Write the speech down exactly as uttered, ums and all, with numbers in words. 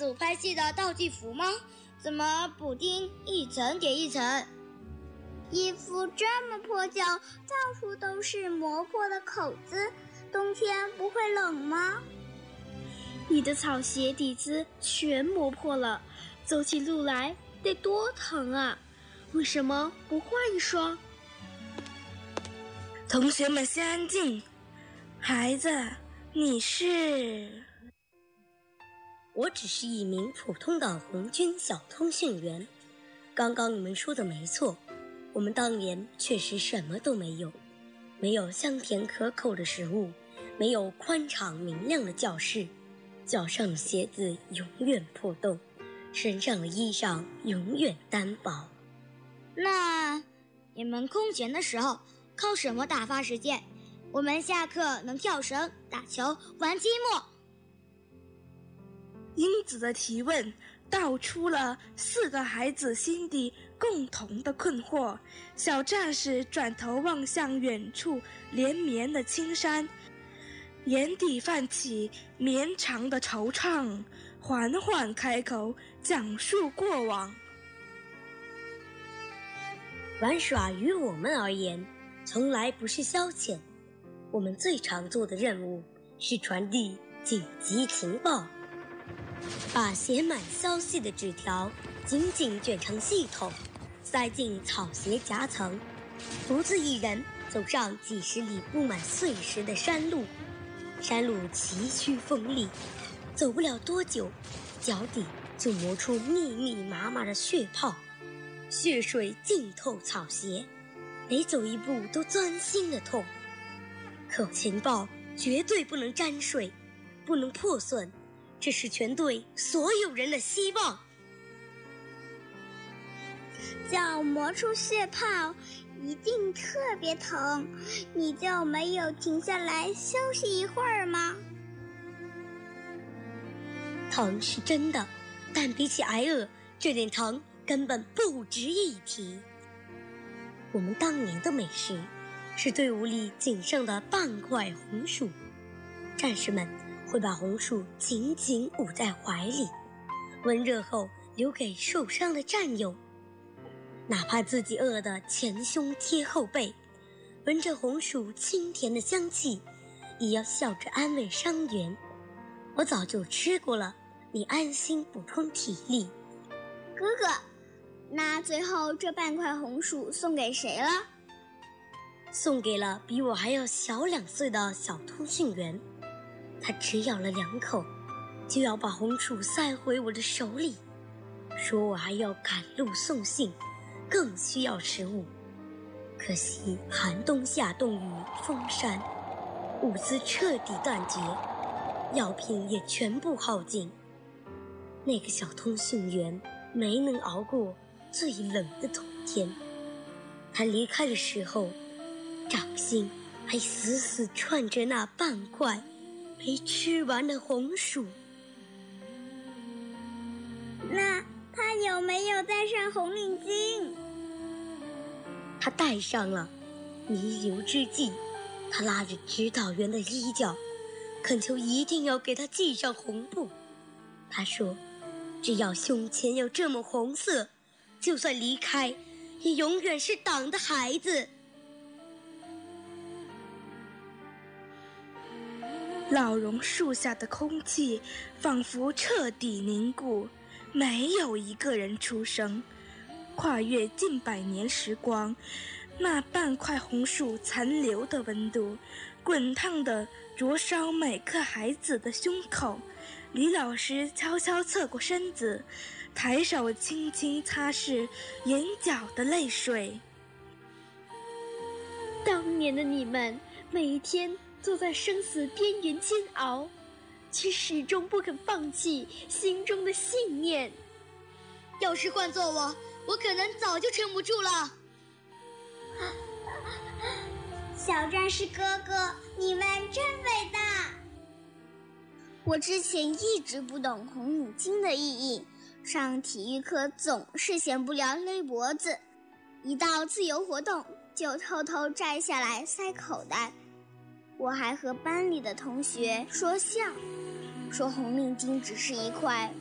组拍戏的道具服吗？怎么补丁一层叠一层？ 衣服这么破旧，到处都是磨破的口子，冬天不会冷吗？ 你的草鞋底子全磨破了，走起路来得多疼啊！为什么不换一双？ 同学们先安静。孩子，你是？ 我只是一名普通的红军小通讯员。刚刚你们说的没错，我们当年确实什么都没有，没有香甜可口的食物，没有宽敞明亮的教室，脚上的鞋子永远破洞，身上的衣裳永远单薄。 那你们空闲的时候靠什么打发时间？我们下课能跳绳、打球、玩积木。 英子的提问道出了四个孩子心底共同的困惑。小战士转头望向远处连绵的青山，眼底泛起绵长的惆怅，缓缓开口讲述过往。 玩耍于我们而言从来不是消遣，我们最常做的任务是传递紧急情报，把写满消息的纸条紧紧卷成系统，塞进草鞋夹层，独自一人走上几十里布满碎石的山路。山路崎岖锋利，走不了多久，脚底就磨出密密麻麻的血泡，血水浸透草鞋，每走一步都钻心的痛。可情报绝对不能沾水，不能破损，这是全队所有人的希望。 脚磨出血泡一定特别疼，你就没有停下来休息一会儿吗？ 疼是真的，但比起挨饿，这点疼根本不值一提。我们当年的美食是队伍里仅剩的半块红薯，战士们会把红薯紧紧捂在怀里，温热后留给受伤的战友。哪怕自己饿得前胸贴后背，闻着红薯清甜的香气，也要笑着安慰伤员：我早就吃过了，你安心补充体力。 哥哥，那最后这半块红薯送给谁了？ 送给了比我还要小两岁的小通讯员。他只咬了两口，就要把红薯塞回我的手里，说我还要赶路送信，更需要食物。可惜寒冬下冻雨封山，物资彻底断绝，药品也全部耗尽。那个小通讯员没能熬过最冷的冬天，他离开的时候，掌心还死死串着那半块没吃完的红薯。 那他有没有戴上红领巾？ 他戴上了。弥留之际，他拉着指导员的衣角，恳求一定要给他系上红布。他说，只要胸前有这么红色，就算离开也永远是党的孩子。 老榕树下的空气仿佛彻底凝固，没有一个人出声。跨越近百年时光，那半块红薯残留的温度，滚烫地灼烧每个孩子的胸口。李老师悄悄侧过身子，抬手轻轻擦拭眼角的泪水。 当年的你们每一天坐在生死边缘煎熬，却始终不肯放弃心中的信念。 要是换做我，我可能早就撑不住了。 小战士哥哥，你们真伟大！我之前一直不懂红领巾的意义，上体育课总是闲不聊勒脖子，一到自由活动就偷偷摘下来塞口袋。我还和班里的同学说笑，说红领巾只是一块